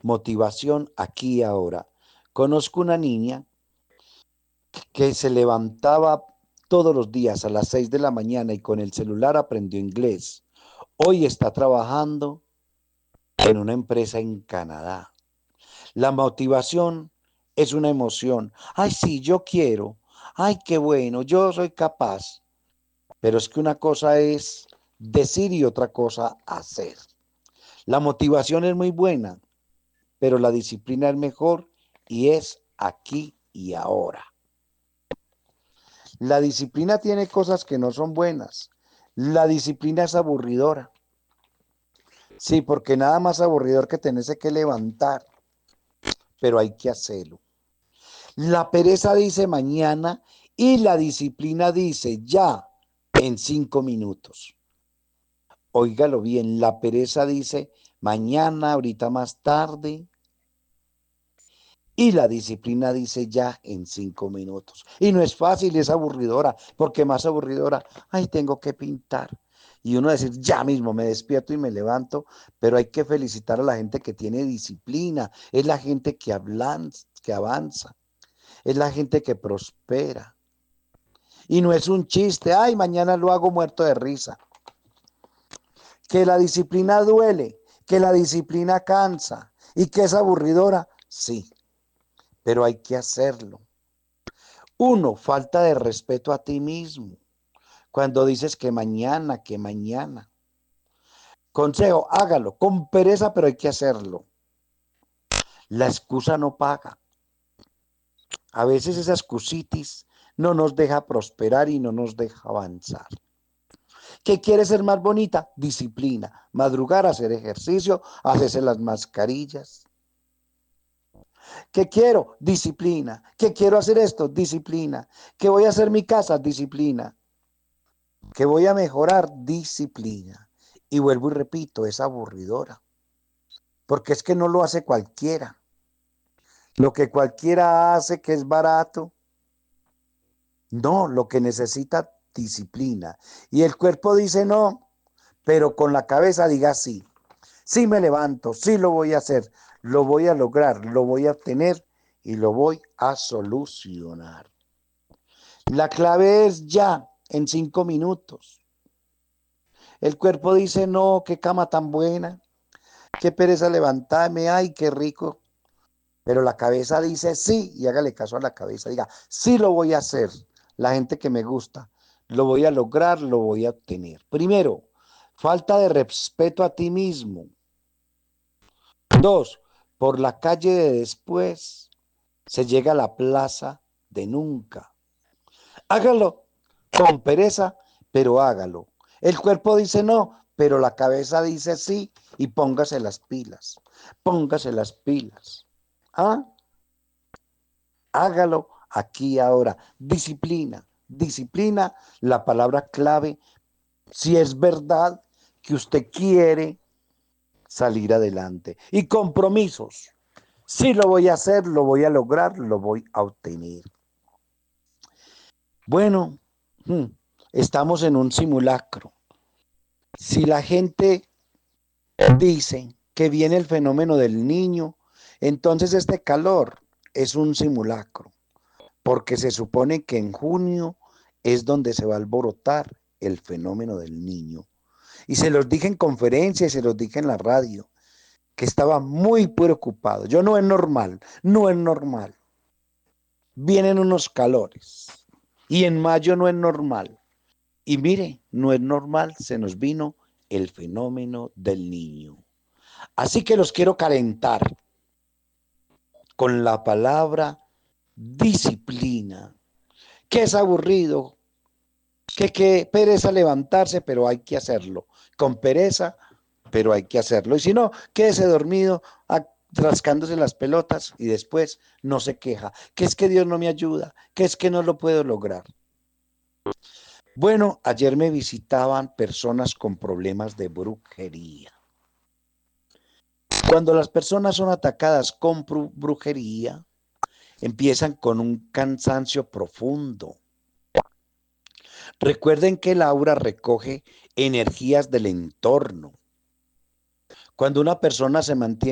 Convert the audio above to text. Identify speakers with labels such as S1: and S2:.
S1: Motivación aquí y ahora. Conozco una niña que se levantaba todos los días a las 6 de la mañana y con el celular aprendió inglés. Hoy está trabajando en una empresa en Canadá. La motivación es una emoción. Ay, sí, yo quiero. Ay, qué bueno, yo soy capaz. Pero es que una cosa es decir y otra cosa hacer. La motivación es muy buena, pero la disciplina es mejor y es aquí y ahora. La disciplina tiene cosas que no son buenas. La disciplina es aburridora. Sí, porque nada más aburridor que tenerse que levantar, pero hay que hacerlo. La pereza dice mañana y la disciplina dice ya en 5 minutos. Óigalo bien, la pereza dice mañana, ahorita más tarde, y la disciplina dice ya en 5 minutos. Y no es fácil, es aburridora, porque más aburridora, ay, tengo que pintar. Y uno decir, ya mismo me despierto y me levanto, pero hay que felicitar a la gente que tiene disciplina, es la gente que avanza, es la gente que prospera. Y no es un chiste, ay, mañana lo hago muerto de risa. Que la disciplina duele, que la disciplina cansa y que es aburridora, sí, pero hay que hacerlo. Uno, falta de respeto a ti mismo. Cuando dices que mañana, que mañana. Consejo, hágalo, con pereza, pero hay que hacerlo. La excusa no paga. A veces esa excusitis no nos deja prosperar y no nos deja avanzar. ¿Qué quiere ser más bonita? Disciplina. Madrugar, hacer ejercicio, hacerse las mascarillas. ¿Qué quiero? Disciplina. ¿Qué quiero hacer esto? Disciplina. ¿Qué voy a hacer mi casa? Disciplina. ¿Qué voy a mejorar? Disciplina. Y vuelvo y repito, es aburridora. Porque es que no lo hace cualquiera. Lo que cualquiera hace que es barato. No, lo que necesita disciplina. Y el cuerpo dice no, pero con la cabeza diga sí. Sí me levanto, sí lo voy a hacer, lo voy a lograr, lo voy a obtener y lo voy a solucionar. La clave es ya, en 5 minutos. El cuerpo dice, no, qué cama tan buena, qué pereza levantarme, ay, qué rico. Pero la cabeza dice sí, y hágale caso a la cabeza, diga, sí lo voy a hacer. La gente que me gusta, lo voy a lograr, lo voy a obtener. Primero, falta de respeto a ti mismo. Dos, por la calle de después se llega a la plaza de nunca. Hágalo con pereza, pero hágalo. El cuerpo dice no, pero la cabeza dice sí y póngase las pilas. Póngase las pilas. ¿Ah? Hágalo aquí ahora. Disciplina. Disciplina, la palabra clave. Si es verdad que usted quiere salir adelante. Y compromisos. Si lo voy a hacer, lo voy a lograr, lo voy a obtener. Bueno, estamos en un simulacro. Si la gente dice que viene el fenómeno del niño, entonces este calor es un simulacro, porque se supone que en junio es donde se va a alborotar el fenómeno del niño. Y se los dije en conferencia y se los dije en la radio, que estaba muy preocupado. Yo no es normal, no es normal. Vienen unos calores y en mayo no es normal. Y mire, no es normal, se nos vino el fenómeno del niño. Así que los quiero calentar con la palabra disciplina, que es aburrido, que pereza levantarse, pero hay que hacerlo. Con pereza, pero hay que hacerlo. Y si no, quédese dormido rascándose las pelotas y después no se queja. Que es que Dios no me ayuda, que es que no lo puedo lograr. Bueno, ayer me visitaban personas con problemas de brujería. Cuando las personas son atacadas con brujería, empiezan con un cansancio profundo. Recuerden que el aura recoge energías del entorno. Cuando una persona se mantiene